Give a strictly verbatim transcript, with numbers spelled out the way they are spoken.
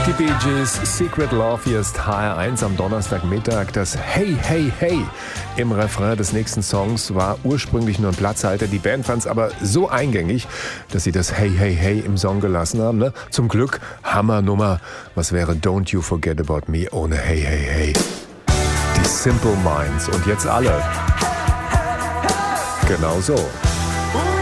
Die Bee Gees, Secret Love, hier ist H R eins am Donnerstagmittag. Das Hey, Hey, Hey im Refrain des nächsten Songs war ursprünglich nur ein Platzhalter. Die Band fand es aber so eingängig, dass sie das Hey, Hey, Hey im Song gelassen haben. Ne? Zum Glück, Hammernummer. Was wäre Don't You Forget About Me ohne Hey, Hey, Hey? Die Simple Minds und jetzt alle. Genau so.